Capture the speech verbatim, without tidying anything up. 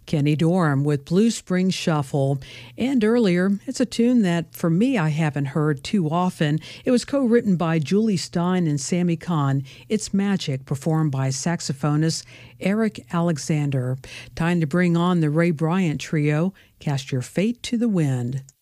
Kenny Dorham with Blue Spring Shuffle. And earlier, it's a tune that, for me, I haven't heard too often. It was co-written by Julie Stein and Sammy Kahn. It's Magic, performed by saxophonist Eric Alexander. Time to bring on the Ray Bryant Trio. Cast your fate to the wind.